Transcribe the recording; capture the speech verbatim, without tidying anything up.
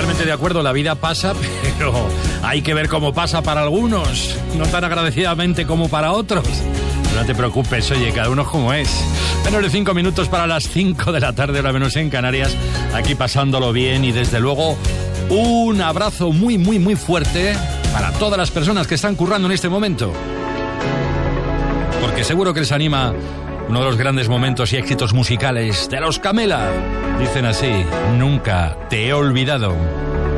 totalmente de acuerdo, la vida pasa, pero hay que ver cómo pasa para algunos, no tan agradecidamente como para otros. No te preocupes, oye, cada uno es como es. Menos de cinco minutos para las cinco de la tarde, hora menos en Canarias, aquí pasándolo bien y desde luego un abrazo muy, muy, muy fuerte para todas las personas que están currando en este momento. Porque seguro que les anima uno de los grandes momentos y éxitos musicales de los Camela. Dicen así, nunca te he olvidado.